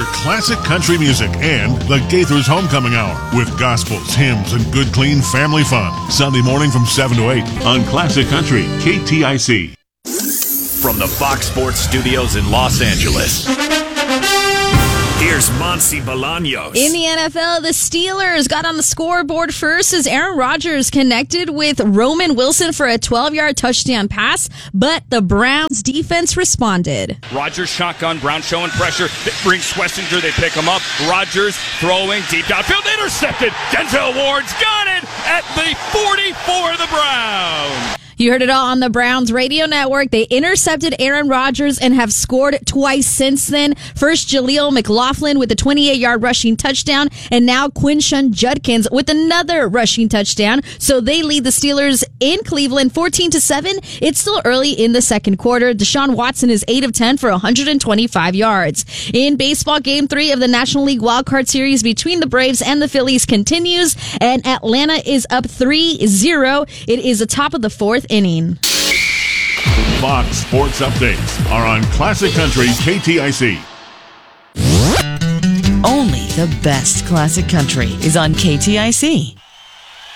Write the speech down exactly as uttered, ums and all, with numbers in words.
Feature classic country music and the Gaithers Homecoming Hour with gospels, hymns, and good, clean family fun. Sunday morning from seven to eight on Classic Country, K T I C. From the Fox Sports Studios in Los Angeles, here's Monsi Bolaños. In the N F L, the Steelers got on the scoreboard first as Aaron Rodgers connected with Roman Wilson for a twelve-yard touchdown pass, but the Browns defense responded. Rodgers shotgun, Brown showing pressure. It brings Schlesinger, they pick him up. Rodgers throwing deep downfield, intercepted. Denzel Ward's got it at the forty for the Browns. You heard it all on the Browns radio network. They intercepted Aaron Rodgers and have scored twice since then. First, Jaleel McLaughlin with a twenty-eight-yard rushing touchdown, and now Quinshon Judkins with another rushing touchdown. So they lead the Steelers in Cleveland fourteen to seven. It's still early in the second quarter. Deshaun Watson is eight of ten for one hundred twenty-five yards. In baseball, game three of the National League wildcard series between the Braves and the Phillies continues, and Atlanta is up three zero. It is the top of the fourth inning. Fox Sports Updates are on Classic Country, K T I C. Only the best classic country is on K T I C.